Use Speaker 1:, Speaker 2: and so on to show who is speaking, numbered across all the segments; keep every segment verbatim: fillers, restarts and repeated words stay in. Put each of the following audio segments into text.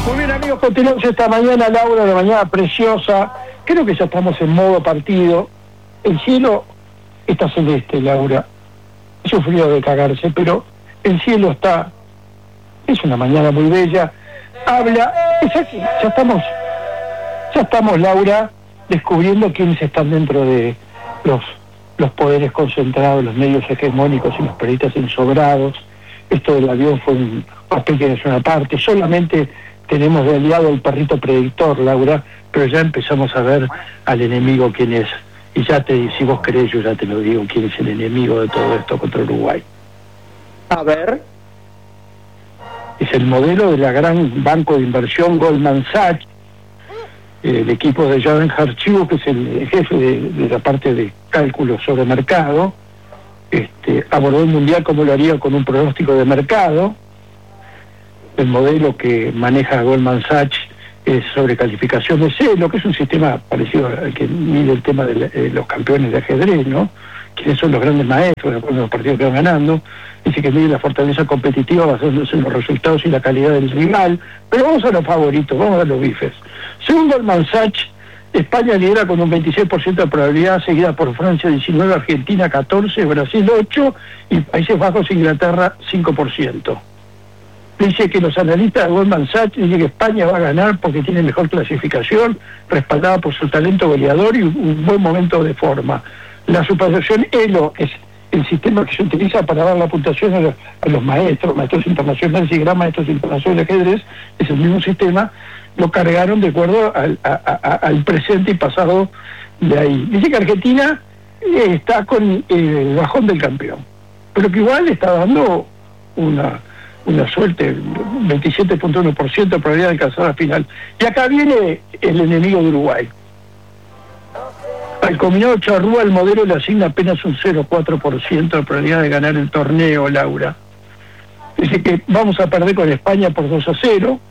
Speaker 1: Muy bien, amigos, continuamos esta mañana, Laura, de mañana preciosa. Creo que ya estamos en modo partido. El cielo está celeste, Laura. Es un frío de cagarse, pero el cielo está... Es una mañana muy bella. Habla... Ya, ya estamos, ya estamos, Laura, descubriendo quiénes están dentro de los, los poderes concentrados, los medios hegemónicos y los periodistas ensobrados. Esto del avión fue un papel que es una parte. Solamente tenemos de aliado el perrito predictor, Laura, pero ya empezamos a ver al enemigo quién es. Y ya te, si vos querés, yo ya te lo digo, quién es el enemigo de todo esto contra Uruguay.
Speaker 2: A ver.
Speaker 1: Es el modelo de la gran banco de inversión Goldman Sachs, el equipo de Jordan Harchiu, que es el jefe de, de la parte de cálculo sobre mercado. Este, abordó el mundial como lo haría con un pronóstico de mercado. El modelo que maneja Goldman Sachs es sobre calificación de C, lo que es un sistema parecido al que mide el tema de eh, los campeones de ajedrez, ¿no? Quiénes son los grandes maestros de acuerdo a los partidos que van ganando. Dice que mide la fortaleza competitiva basándose en los resultados y la calidad del rival. Pero vamos a los favoritos, vamos a los bifes. Según Goldman Sachs, España lidera con un veintiséis por ciento de probabilidad, seguida por Francia diecinueve, Argentina catorce, Brasil ocho y Países Bajos e Inglaterra cinco por ciento. Dice que los analistas de Goldman Sachs dicen que España va a ganar porque tiene mejor clasificación, respaldada por su talento goleador y un buen momento de forma. La superación ELO es el sistema que se utiliza para dar la puntuación a los, a los maestros, maestros internacionales y gran maestros internacionales de ajedrez, es el mismo sistema, lo cargaron de acuerdo al, a, a, al presente y pasado de ahí. Dice que Argentina eh, está con el bajón del campeón, pero que igual está dando una... una suerte, veintisiete punto uno por ciento de probabilidad de alcanzar la final. Y acá viene el enemigo de Uruguay. Al combinado Charrúa el modelo le asigna apenas un cero coma cuatro por ciento de probabilidad de ganar el torneo, Laura. Dice que vamos a perder con España por dos a cero.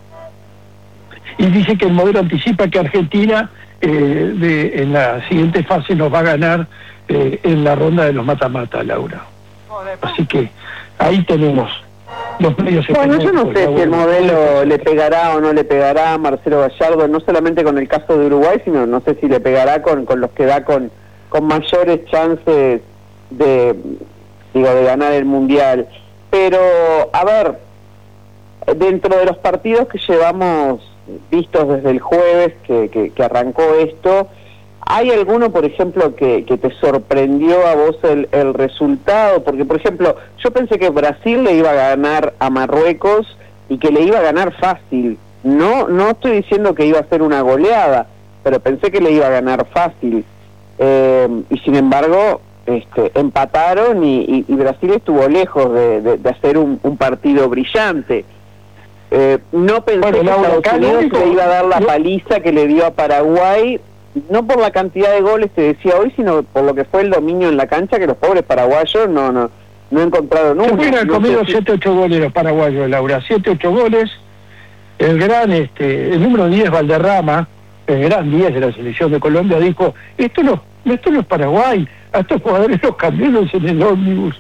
Speaker 1: Y dice que el modelo anticipa que Argentina eh, de, en la siguiente fase nos va a ganar eh, en la ronda de los mata-mata, Laura. Así que ahí tenemos los medios.
Speaker 2: Bueno, yo no sé si el modelo le pegará o no le pegará a Marcelo Gallardo, no solamente con el caso de Uruguay, sino no sé si le pegará con, con los que da con, con mayores chances de, digo, de ganar el Mundial. Pero, a ver, dentro de los partidos que llevamos vistos desde el jueves que, que, que arrancó esto, ¿hay alguno, por ejemplo, que, que te sorprendió a vos el, el resultado? Porque, por ejemplo, yo pensé que Brasil le iba a ganar a Marruecos y que le iba a ganar fácil. No no estoy diciendo que iba a ser una goleada, pero pensé que le iba a ganar fácil. Eh, y sin embargo, este, empataron y, y, y Brasil estuvo lejos de, de, de hacer un, un partido brillante. Eh, no pensé bueno, que Estados Unidos le iba a dar la paliza que le dio a Paraguay, no por la cantidad de goles te decía hoy, sino por lo que fue el dominio en la cancha, que los pobres paraguayos no no no encontraron uno.
Speaker 1: Se hubieran comido siete ocho goles los paraguayos, Laura, siete ocho goles. El gran, este, el número diez, Valderrama, el gran diez de la selección de Colombia, dijo, esto no, esto no es Paraguay, a estos jugadores los cambiaron en el ómnibus.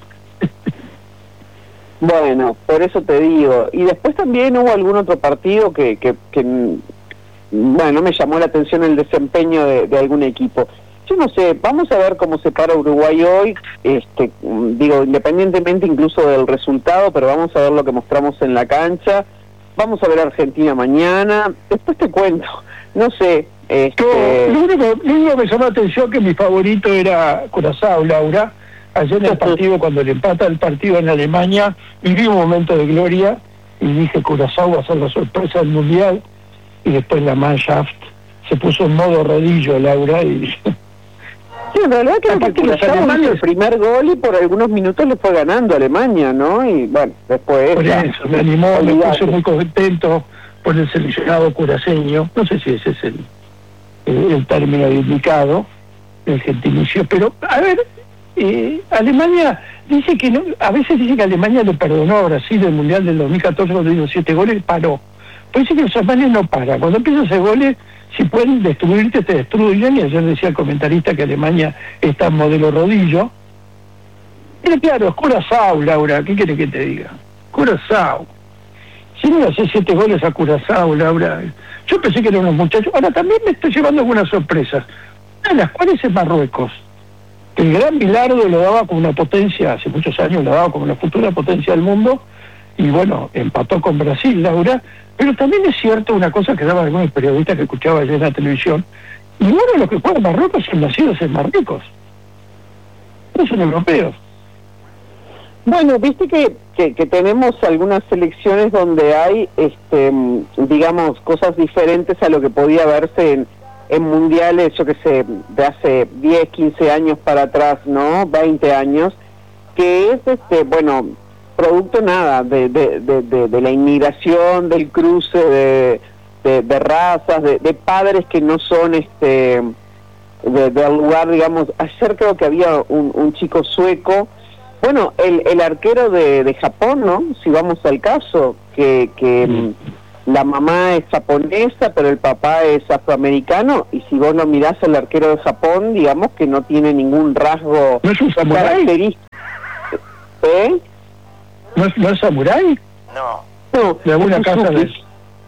Speaker 2: Bueno, por eso te digo. Y después también hubo algún otro partido que... que, que bueno, me llamó la atención el desempeño de, de algún equipo. Yo no sé, vamos a ver cómo se para Uruguay hoy, este, digo, independientemente incluso del resultado, pero vamos a ver lo que mostramos en la cancha. Vamos a ver a Argentina mañana, después te cuento, no sé. Este...
Speaker 1: Yo, lo, único, lo único que me llamó la atención que mi favorito era Curazao, Laura. Ayer en el partido, cuando le empata el partido en Alemania, viví un momento de gloria y dije, Curazao va a ser la sorpresa del Mundial. Y después la Mannschaft se puso en modo rodillo, Laura, y...
Speaker 2: Sí, en realidad creo que Curazao hizo el primer gol y por algunos minutos le fue ganando a Alemania, ¿no? Y bueno, después...
Speaker 1: Por
Speaker 2: ya,
Speaker 1: eso, me animó, me puso muy contento por el seleccionado curaceño, no sé si ese es el, el, el término indicado, el gentilicio, pero, a ver, eh, Alemania dice que no, a veces dice que Alemania le perdonó a Brasil el Mundial del dos mil catorce cuando hizo siete goles, paró. Pues dice que los alemanes no paran. Cuando empiezan a hacer goles, si pueden destruirte, te destruyen. Y ayer decía el comentarista que Alemania está en modelo rodillo. Pero claro, es Curazao, Laura. ¿Qué quiere que te diga? Curazao. Si no hace siete goles a Curazao, Laura. Yo pensé que eran unos muchachos. Ahora también me estoy llevando algunas sorpresas. Una de las cuales es Marruecos. El gran Bilardo lo daba como una potencia, hace muchos años lo daba como una futura potencia del mundo, y bueno, empató con Brasil, Laura. Pero también es cierto una cosa que daban algunos periodistas que escuchaba ayer en la televisión, y bueno, los que juegan Marruecos son nacidos en Marruecos. No son europeos.
Speaker 2: Bueno, viste que, que, que tenemos algunas selecciones donde hay, este, digamos, cosas diferentes a lo que podía verse en, en mundiales, yo que sé, de hace diez, quince años para atrás, ¿no? veinte años, que es, este, bueno, producto nada de, de, de, de, de la inmigración, del cruce de, de, de razas, de, de padres que no son, este, de, del lugar, digamos. Ayer creo que había un, un chico sueco. Bueno, el, el arquero de, de Japón, ¿no? Si vamos al caso, que, que mm. la mamá es japonesa, pero el papá es afroamericano, y si vos lo mirás al arquero de Japón, digamos que no tiene ningún rasgo
Speaker 1: ¿No es un samurái?
Speaker 2: característico. ¿Eh?
Speaker 1: ¿No es, no es samurái?
Speaker 3: No.
Speaker 2: No,
Speaker 1: ¿De alguna
Speaker 2: es
Speaker 1: casa de...?
Speaker 2: Suzuki.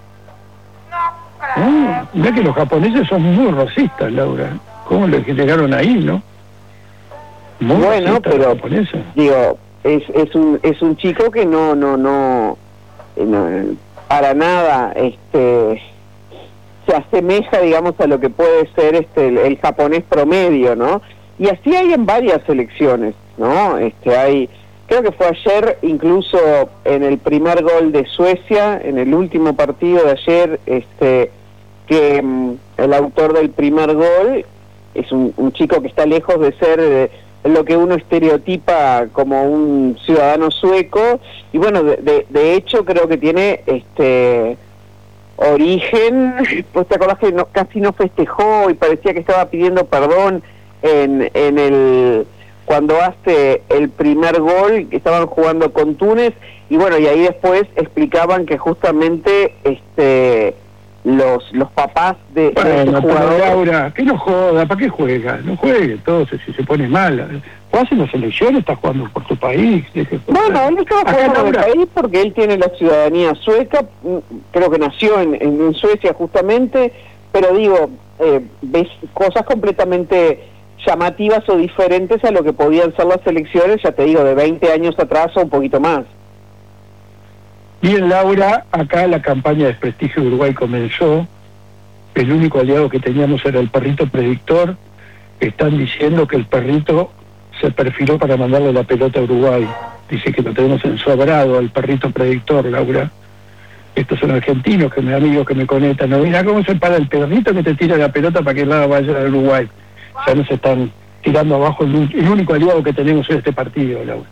Speaker 1: Ah, mirá que los japoneses son muy racistas, Laura. ¿Cómo le llegaron ahí, no? Muy
Speaker 2: Bueno, pero
Speaker 1: japonesa.
Speaker 2: digo, es es un es un chico que no no no, eh, no para nada este se asemeja, digamos, a lo que puede ser este el, el japonés promedio, ¿no? Y así hay en varias selecciones, ¿no? Este hay, creo que fue ayer, incluso en el primer gol de Suecia, en el último partido de ayer, este que mm, el autor del primer gol es un, un chico que está lejos de ser de, lo que uno estereotipa como un ciudadano sueco, y bueno, de, de, de hecho creo que tiene este origen, pues te acordás que no, casi no festejó y parecía que estaba pidiendo perdón en, en el cuando hace el primer gol, que estaban jugando con Túnez, y bueno, y ahí después explicaban que justamente este los los papás de,
Speaker 1: bueno,
Speaker 2: de este jugador...
Speaker 1: Laura, que no joda, ¿para qué juega? No juegue, entonces, si se pone mal. Jugás en las elecciones, estás jugando por tu país.
Speaker 2: Bueno, él estaba jugando en el país porque él tiene la ciudadanía sueca, creo que nació en, en Suecia justamente, pero digo, eh, ves cosas completamente llamativas o diferentes a lo que podían ser las elecciones, ya te digo, de veinte años atrás o un poquito más.
Speaker 1: Bien, Laura, acá la campaña de desprestigio de Uruguay comenzó. El único aliado que teníamos era el perrito predictor. Están diciendo que el perrito se perfiló para mandarle la pelota a Uruguay. Dice que lo tenemos ensobrado al perrito predictor, Laura. Estos son argentinos, que mis amigos que me conectan. No, mira cómo se para el perrito que te tira la pelota para que el lado vaya a Uruguay. Ya nos están tirando abajo el, el único aliado que tenemos en este partido, Laura.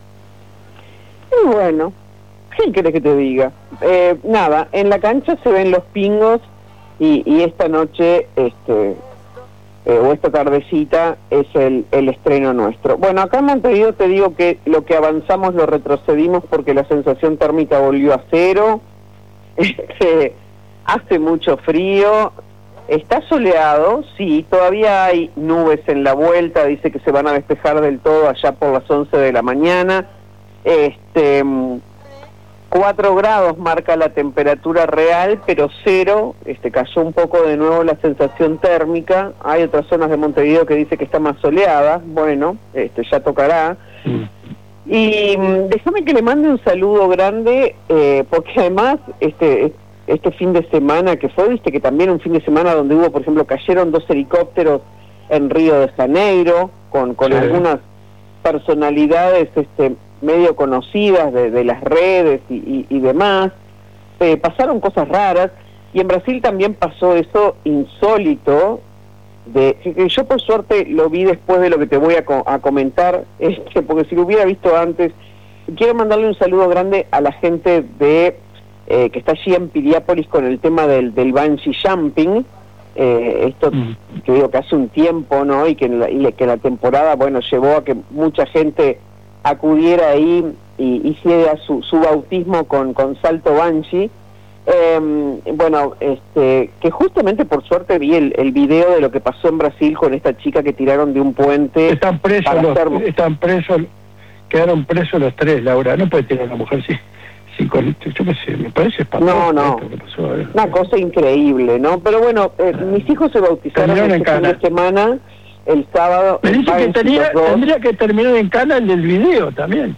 Speaker 2: Y bueno, ¿qué querés que te diga? Eh, nada, en la cancha se ven los pingos y, y esta noche, este eh, o esta tardecita, es el, el estreno nuestro. Bueno, acá en Montevideo te digo que lo que avanzamos lo retrocedimos porque la sensación térmica volvió a cero. Este, hace mucho frío, está soleado, sí, todavía hay nubes en la vuelta, dice que se van a despejar del todo allá por las once de la mañana. Este... cuatro grados marca la temperatura real, pero cero, este, cayó un poco de nuevo la sensación térmica. Hay otras zonas de Montevideo que dice que está más soleada, bueno, este, ya tocará. Mm. Y um, déjame que le mande un saludo grande, eh, porque además este este fin de semana que fue, viste que también un fin de semana donde hubo, por ejemplo, cayeron dos helicópteros en Río de Janeiro, con, con sí. algunas personalidades este medio conocidas de, de las redes y, y, y demás. Eh, pasaron cosas raras, y en Brasil también pasó eso insólito, de que, que yo por suerte lo vi después de lo que te voy a, co a comentar, este, porque si lo hubiera visto antes. Quiero mandarle un saludo grande a la gente de eh, que está allí en Piriápolis con el tema del, del bungee jumping, eh, esto mm. que digo que hace un tiempo, ¿no? Y que en la, y que la temporada, bueno, llevó a que mucha gente acudiera ahí y hiciera su, su bautismo con, con salto bungee. Eh, bueno, este, que justamente por suerte vi el, el video de lo que pasó en Brasil con esta chica que tiraron de un puente.
Speaker 1: Están presos, los, hacer... están presos, quedaron presos los tres, Laura. No puede tirar a una mujer si, Sí, con, yo qué sé, me parece espantoso.
Speaker 2: No, no,
Speaker 1: esto que pasó, eh.
Speaker 2: una cosa increíble, ¿no? Pero bueno, eh, mis hijos se bautizaron
Speaker 1: Terminaron
Speaker 2: este
Speaker 1: en
Speaker 2: fin de
Speaker 1: Cana.
Speaker 2: semana, el sábado.
Speaker 1: Me dice que
Speaker 2: Banshee,
Speaker 1: tenía,
Speaker 2: los dos.
Speaker 1: tendría que terminar en Cana el del video también.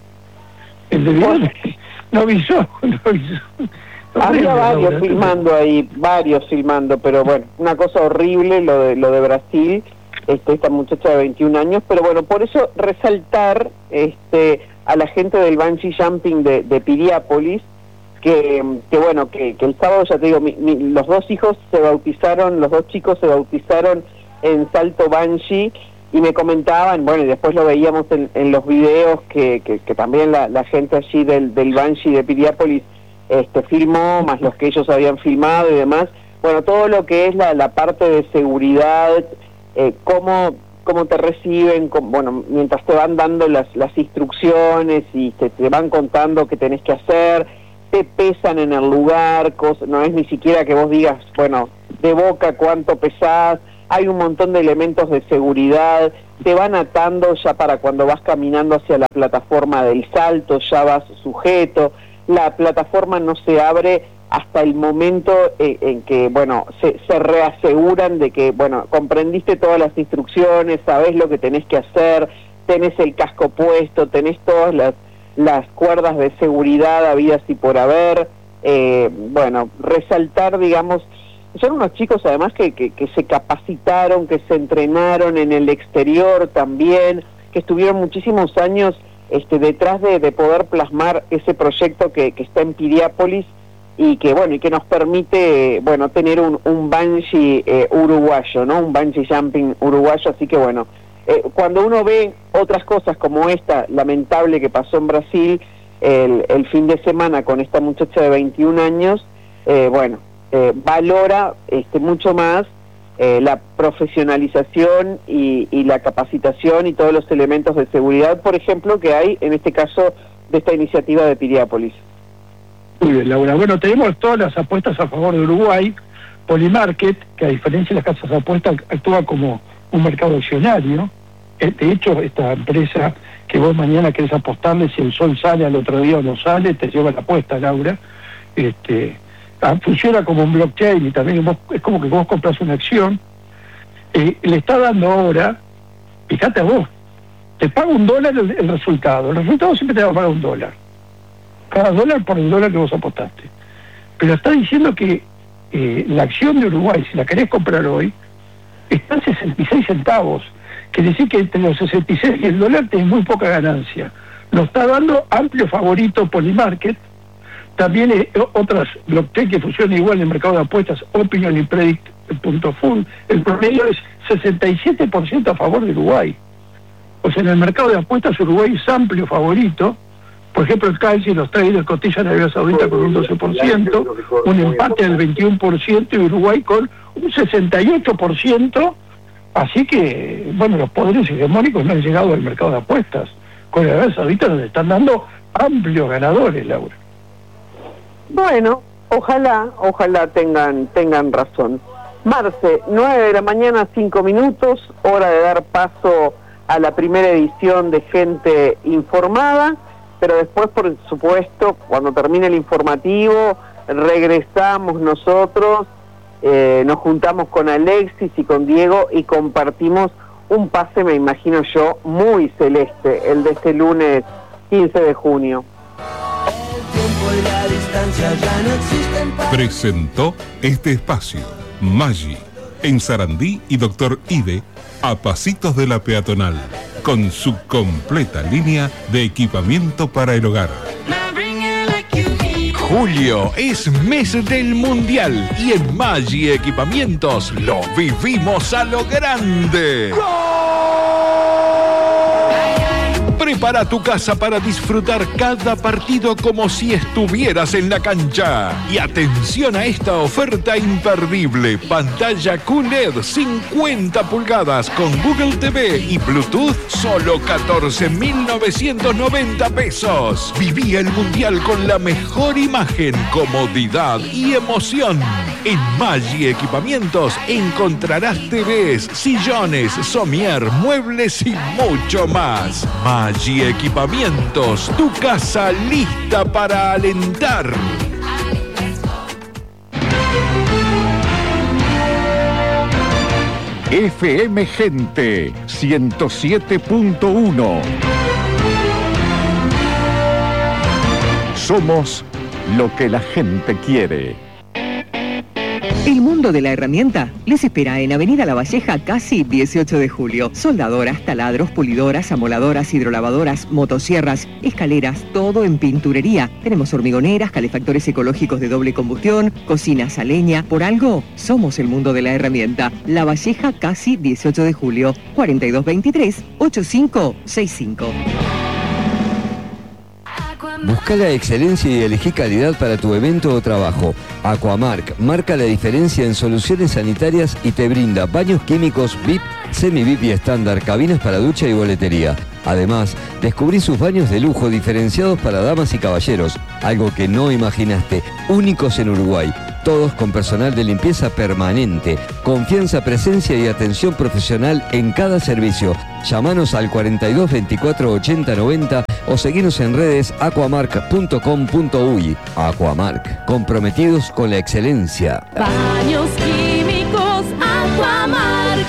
Speaker 1: El del video
Speaker 2: Bueno.
Speaker 1: no avisó, no avisó.
Speaker 2: Había
Speaker 1: Horrible,
Speaker 2: varios
Speaker 1: Laura.
Speaker 2: filmando ahí, varios filmando, pero bueno, una cosa horrible lo de lo de Brasil, este, esta muchacha de veintiún años, pero bueno, por eso resaltar este a la gente del bungee jumping de, de Piriápolis, que, que bueno, que, que el sábado, ya te digo, mi, mi, los dos hijos se bautizaron, los dos chicos se bautizaron en salto bungee, y me comentaban, bueno, y después lo veíamos en, en los videos, que, que, que también la, la gente allí del, del bungee de Piriápolis este, filmó, más los que ellos habían filmado y demás. Bueno, todo lo que es la, la parte de seguridad, eh, cómo, cómo te reciben, cómo, bueno, mientras te van dando las, las instrucciones y te, te van contando qué tenés que hacer, te pesan en el lugar, cosas, no es ni siquiera que vos digas, bueno, de boca cuánto pesás, hay un montón de elementos de seguridad, te van atando ya para cuando vas caminando hacia la plataforma del salto, ya vas sujeto, la plataforma no se abre hasta el momento en, en que, bueno, se, se reaseguran de que, bueno, comprendiste todas las instrucciones, sabés lo que tenés que hacer, tenés el casco puesto, tenés todas las, las cuerdas de seguridad habidas y por haber, eh, bueno, resaltar, digamos, son unos chicos además que, que, que se capacitaron, que se entrenaron en el exterior también, que estuvieron muchísimos años este, detrás de, de poder plasmar ese proyecto que, que está en Piriápolis y que bueno y que nos permite bueno tener un, un bungee eh, uruguayo, ¿no? Un bungee jumping uruguayo, así que bueno, eh, cuando uno ve otras cosas como esta lamentable que pasó en Brasil el, el fin de semana con esta muchacha de veintiún años, eh, bueno, Eh, valora este, mucho más eh, la profesionalización y, y la capacitación y todos los elementos de seguridad, por ejemplo, que hay en este caso de esta iniciativa de Piriápolis.
Speaker 1: Muy bien, Laura. Bueno, tenemos todas las apuestas a favor de Uruguay. Polymarket, que a diferencia de las casas de apuestas, actúa como un mercado accionario. De hecho, esta empresa que vos mañana querés apostarle, si el sol sale al otro día o no sale, te lleva la apuesta, Laura. Este... funciona como un blockchain y también vos, es como que vos compras una acción, eh, le está dando ahora, fíjate a vos, te paga un dólar el, el resultado, el resultado siempre te va a pagar un dólar, cada dólar por el dólar que vos apostaste, pero está diciendo que eh, la acción de Uruguay, si la querés comprar hoy, está en sesenta y seis centavos, quiere decir que entre los sesenta y seis y el dólar tenés muy poca ganancia, lo está dando amplio favorito Polymarket. También eh, otras blockchain que funcionan igual en el mercado de apuestas, Opinion y Predict punto fund, el promedio es sesenta y siete por ciento a favor de Uruguay. O sea, en el mercado de apuestas Uruguay es amplio favorito. Por ejemplo, el calcio y los traders cotizan en Arabia Saudita con un doce por ciento, un empate del veintiuno por ciento y Uruguay con un sesenta y ocho por ciento. Así que, bueno, los poderes hegemónicos no han llegado al mercado de apuestas. Con Arabia Saudita nos están dando amplios ganadores, Laura.
Speaker 2: Bueno, ojalá, ojalá tengan tengan razón. Marce, nueve de la mañana, cinco minutos, hora de dar paso a la primera edición de Gente Informada, pero después, por supuesto, cuando termine el informativo, regresamos nosotros, eh, nos juntamos con Alexis y con Diego y compartimos un pase, me imagino yo, muy celeste, el de este lunes quince de junio.
Speaker 3: Presentó este espacio Maggi en Sarandí y Doctor Ide a pasitos de la peatonal con su completa línea de equipamiento para el hogar.
Speaker 4: Julio es mes del Mundial y en Maggi Equipamientos lo vivimos a lo grande. Prepara tu casa para disfrutar cada partido como si estuvieras en la cancha. Y atención a esta oferta imperdible. Pantalla Q L E D cincuenta pulgadas con Google T V y Bluetooth, solo catorce mil novecientos noventa pesos. Viví el Mundial con la mejor imagen, comodidad y emoción. En Maggi Equipamientos encontrarás T Vs, sillones, somier, muebles y mucho más. Maggi Equipamientos, tu casa lista para alentar.
Speaker 5: F M Gente ciento siete punto uno. Somos lo que la gente quiere.
Speaker 6: El mundo de la herramienta les espera en Avenida La Valleja, casi dieciocho de julio. Soldadoras, taladros, pulidoras, amoladoras, hidrolavadoras, motosierras, escaleras, todo en pinturería. Tenemos hormigoneras, calefactores ecológicos de doble combustión, cocinas a leña. Por algo, somos el mundo de la herramienta. La Valleja, casi dieciocho de julio, cuarenta y dos veintitrés, ochenta y cinco sesenta y cinco.
Speaker 7: Busca la excelencia y elegí calidad para tu evento o trabajo. Aquamark marca la diferencia en soluciones sanitarias y te brinda baños químicos V I P, semi-V I P y estándar, cabinas para ducha y boletería. Además, descubrí sus baños de lujo diferenciados para damas y caballeros, algo que no imaginaste, únicos en Uruguay. Todos con personal de limpieza permanente, confianza, presencia y atención profesional en cada servicio. Llámanos al cuarenta y dos veinticuatro ochenta noventa o seguinos en redes aquamark punto com punto uy. Aquamark, comprometidos con la excelencia.
Speaker 8: Baños químicos Aquamark.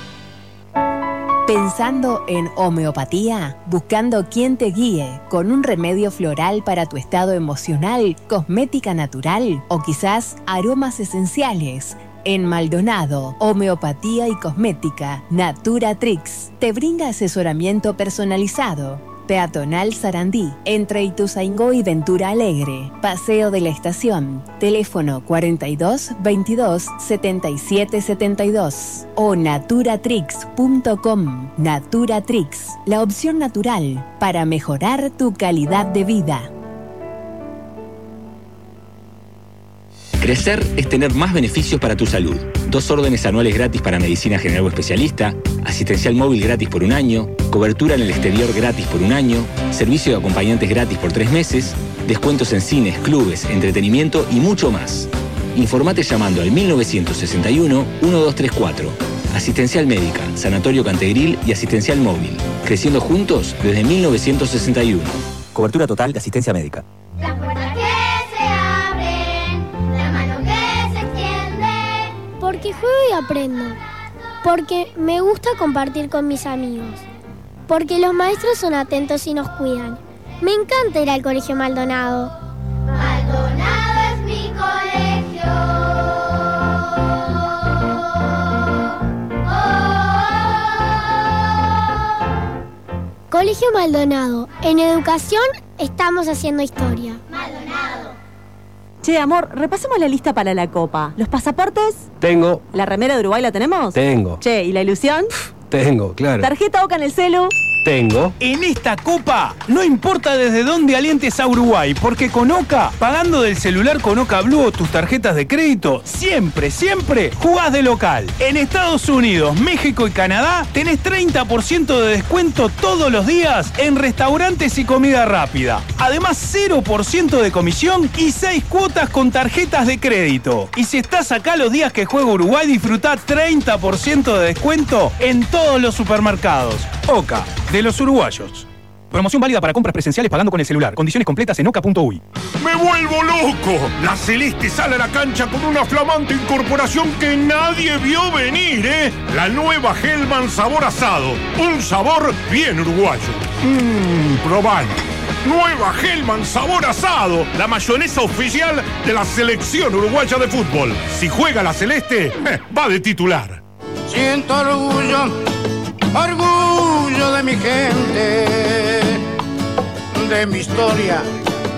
Speaker 8: Pensando en homeopatía, buscando quien te guíe con un remedio floral para tu estado emocional, cosmética natural o quizás aromas esenciales. En Maldonado, Homeopatía y Cosmética, Naturatrix te brinda asesoramiento personalizado. Peatonal Sarandí, entre Ituzaingó y Ventura Alegre. Paseo de la Estación. Teléfono cuarenta y dos veintidós setenta y siete setenta y dos o naturatrix punto com. Naturatrix, la opción natural para mejorar tu calidad de vida.
Speaker 9: Crecer es tener más beneficios para tu salud. Dos órdenes anuales gratis para medicina general o especialista, asistencial móvil gratis por un año, cobertura en el exterior gratis por un año, servicio de acompañantes gratis por tres meses, descuentos en cines, clubes, entretenimiento y mucho más. Informate llamando al mil novecientos sesenta y uno, diecinueve treinta y cuatro. Asistencial médica, sanatorio Cantegril y asistencial móvil. Creciendo juntos desde mil novecientos sesenta y uno. Cobertura total de asistencia médica.
Speaker 10: Las puertas que se abren, la mano que se extiende.
Speaker 11: Porque juego y aprendo. Porque me gusta compartir con mis amigos. Porque los maestros son atentos y nos cuidan. Me encanta ir al Colegio Maldonado.
Speaker 10: Maldonado es mi colegio.
Speaker 11: Oh. Colegio Maldonado. En educación estamos haciendo historia.
Speaker 10: Maldonado.
Speaker 12: Che, amor, repasemos la lista para la Copa. ¿Los pasaportes?
Speaker 13: Tengo.
Speaker 12: ¿La remera de Uruguay la tenemos?
Speaker 13: Tengo.
Speaker 12: Che, ¿y la ilusión?
Speaker 13: Pff, tengo, claro.
Speaker 12: ¿Tarjeta Oca en el celu?
Speaker 13: Tengo.
Speaker 14: En esta Copa, no importa desde dónde alientes a Uruguay, porque con Oca, pagando del celular con Oca Blue o tus tarjetas de crédito, siempre, siempre jugás de local. En Estados Unidos, México y Canadá, tenés treinta por ciento de descuento todos los días en restaurantes y comida rápida. Además, cero por ciento de comisión y seis cuotas con tarjetas de crédito. Y si estás acá los días que juega Uruguay, disfrutá treinta por ciento de descuento en todos los supermercados. Oca, de los uruguayos. Promoción válida para compras presenciales pagando con el celular. Condiciones completas en oca punto uy.
Speaker 15: ¡Me vuelvo loco! La Celeste sale a la cancha con una flamante incorporación que nadie vio venir, ¿eh? La nueva Hellman sabor asado. Un sabor bien uruguayo. Mmm, probalo. Nueva Hellman sabor asado. La mayonesa oficial de la selección uruguaya de fútbol. Si juega la Celeste, eh, va de titular.
Speaker 16: Siento orgullo, orgullo de mi gente, de mi historia